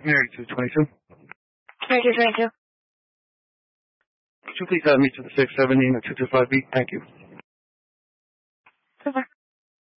Mary 222. Mary 222. Could you please add me to the 670 and the 225B? Thank you. Super.